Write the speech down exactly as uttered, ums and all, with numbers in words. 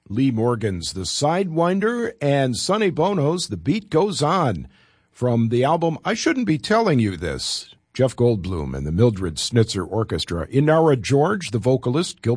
Lee Morgan's The Sidewinder, and Sonny Bono's The Beat Goes On from the album I Shouldn't Be Telling You This. Jeff Goldblum and the Mildred Snitzer Orchestra. Inara George, the vocalist, Gilbert